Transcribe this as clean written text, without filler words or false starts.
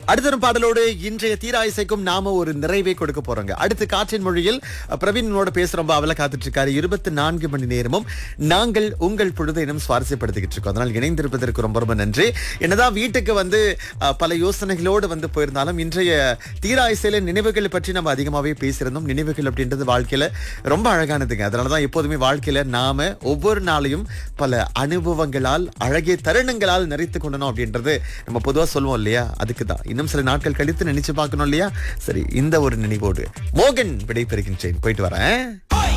அடுத்த ஒரு பாடலோடு இன்றைய தீரா இசைக்கும் நாம ஒரு நிறைவை கொடுக்க போறோங்க. அடுத்து காற்றின் மொழியில் பிரவீனோட பேச ரொம்ப அவல காத்துட்டு இருக்காரு. 24 மணி நேரமும் நாங்கள் உங்கள் பொழுது இன்னும் சுவாரஸ்யப்படுத்திக்கிட்டு இருக்கோம். அதனால் இணைந்திருப்பதற்கு ரொம்ப ரொம்ப நன்றி. என்னதான் வீட்டுக்கு பல யோசனைகளோடு போயிருந்தாலும் இன்றைய தீரா இசையில நினைவுகள் பற்றி நம்ம அதிகமாவே பேசியிருந்தோம். நினைவுகள் அப்படின்றது வாழ்க்கையில ரொம்ப அழகானதுங்க. அதனாலதான் எப்போதுமே வாழ்க்கையில நாம ஒவ்வொரு நாளையும் பல அனுபவங்களால் அழகிய தருணங்களால் நிறைத்து கொண்டணும் அப்படின்றது நம்ம பொதுவா சொல்லுவோம் இல்லையா? அதுக்குதான் இன்னும் சில நாட்கள் கழித்து நினைச்சு பார்க்கணும் இல்லையா? சரி, இந்த ஒரு நினைவோடு மோகன் விடைபெறுகின்றேன். போயிட்டு வரேன்.